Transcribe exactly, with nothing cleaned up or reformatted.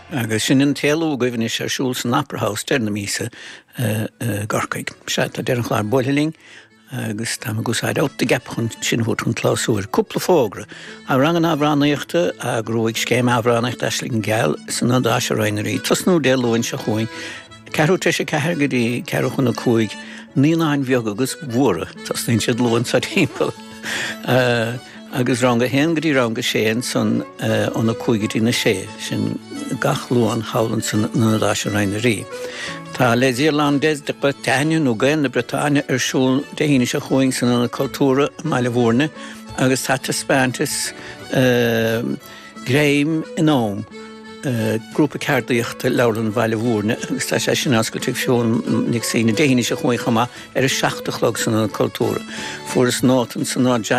agus sin an téú goibhann is arsúil san Opera der na mísa garcaig. Se a dean chláir boiling agus tá gusáid áta gapchun sin bhút chun chlásúir cúpla fógra. A rang an abhránaíochta a grúig scéim abhránacht eisling geall san an dáise reinerí. Tasnú déalúin se chuin, ceú te sé ceir goí ceú chun na cuaig, ní náin bheag agus bhra, tas nín siad lúin sa timppel. Agus ranga hen gotí ranga séan san an na cuaigtí na sé, sin gach lúan hálan san na dáise reinerí. Tá les Irlandés de Bretagne nó gain na Bretagne ar siúl de híine se chuing san na cultúra meile bhórne, agus tá Spáintis gréim in óm. Grúpa ceardaíochta leran bhaile bhórne, agus tá sé sin ascailtíh fiún nig sína de híine se chuing chama ar a seachtachlog san na cultúra. Fuair is nátan san ná